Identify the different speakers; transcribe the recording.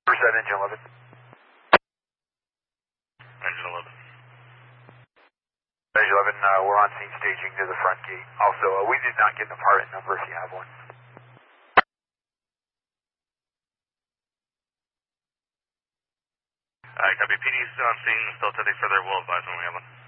Speaker 1: Engine 11.
Speaker 2: Engine 11.
Speaker 1: Engine 11, we're on scene staging near the front gate. Also, we did not get an apartment number if you have one.
Speaker 2: Copy. PD's on scene, still attending further. We'll advise when we have one.